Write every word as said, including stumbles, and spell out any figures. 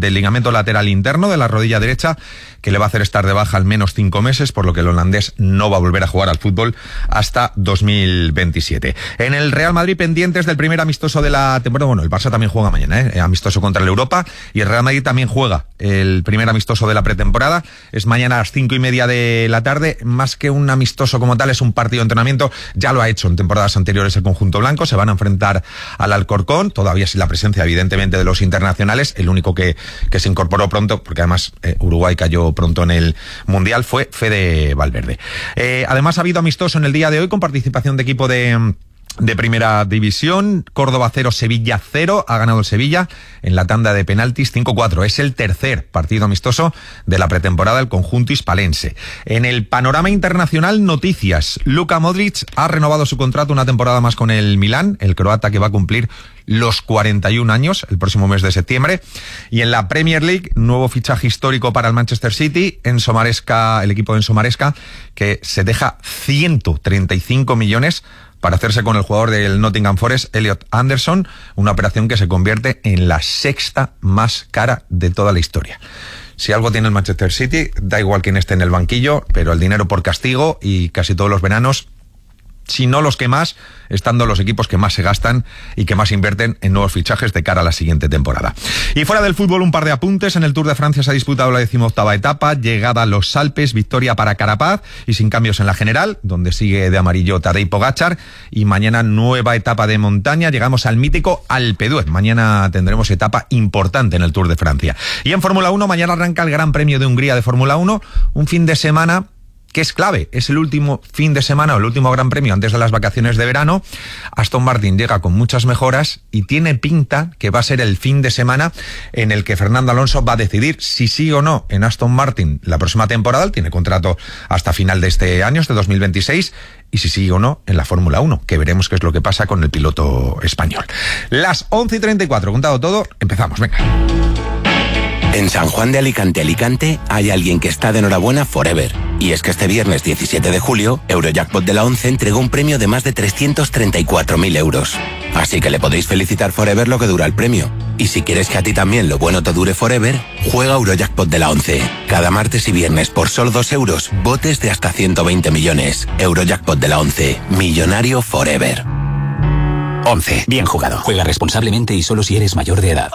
del ligamento lateral interno de la rodilla derecha, que le va a hacer estar de baja al menos cinco meses, por lo que el holandés no va a volver a jugar al fútbol hasta dos mil veintisiete. En el Real Madrid, pendientes del primer amistoso de la temporada. Bueno, el Barça también juega mañana, ¿eh? Amistoso contra el Europa, y el Real Madrid también juega el primer amistoso de la pretemporada. Es mañana a las cinco y media de la tarde. Más que un amistoso como tal, es un partido de entrenamiento. Ya lo ha hecho en temporadas anteriores el conjunto blanco. Se van a enfrentar al Alcorcón, todavía sin la presencia, evidentemente, de los internacionales. El único que, que se incorporó pronto, porque además eh, Uruguay cayó pronto en el Mundial, fue Fede Valverde. Eh, además ha habido amistoso en el día de hoy con participación de equipo de... de primera división. Córdoba cero, Sevilla cero, ha ganado el Sevilla en la tanda de penaltis cinco cuatro. Es el tercer partido amistoso de la pretemporada del conjunto hispalense. En el panorama internacional, noticias. Luka Modric ha renovado su contrato una temporada más con el Milán, el croata, que va a cumplir los cuarenta y un años el próximo mes de septiembre. Y en la Premier League, nuevo fichaje histórico para el Manchester City, Enzo Maresca, el equipo de Enzo Maresca, que se deja ciento treinta y cinco millones para hacerse con el jugador del Nottingham Forest, Elliot Anderson, una operación que se convierte en la sexta más cara de toda la historia. Si algo tiene el Manchester City, da igual quién esté en el banquillo, pero el dinero por castigo, y casi todos los veranos, si no los que más, estando los equipos que más se gastan y que más invierten en nuevos fichajes de cara a la siguiente temporada. Y fuera del fútbol, un par de apuntes. En el Tour de Francia se ha disputado la decimoctava etapa, llegada a los Alpes, victoria para Carapaz y sin cambios en la general, donde sigue de amarillo Tadej Pogačar. Y mañana nueva etapa de montaña, llegamos al mítico Alpe d'Huez. Mañana tendremos etapa importante en el Tour de Francia. Y en Fórmula uno, mañana arranca el Gran Premio de Hungría de Fórmula uno, un fin de semana que es clave, es el último fin de semana o el último gran premio antes de las vacaciones de verano. Aston Martin llega con muchas mejoras y tiene pinta que va a ser el fin de semana en el que Fernando Alonso va a decidir si sí o no en Aston Martin la próxima temporada. Él tiene contrato hasta final de este año, este dos mil veintiséis, y si sí o no en la Fórmula uno, que veremos qué es lo que pasa con el piloto español. Las once y treinta y cuatro, contado todo, empezamos, venga. En San Juan de Alicante, Alicante, hay alguien que está de enhorabuena forever. Y es que este viernes diecisiete de julio, Eurojackpot de la once entregó un premio de más de trescientos treinta y cuatro mil euros. Así que le podéis felicitar forever lo que dura el premio. Y si quieres que a ti también lo bueno te dure forever, juega Eurojackpot de la once. Cada martes y viernes por solo dos euros, botes de hasta ciento veinte millones. Eurojackpot de la once, millonario forever. once. Bien jugado. Juega responsablemente y solo si eres mayor de edad.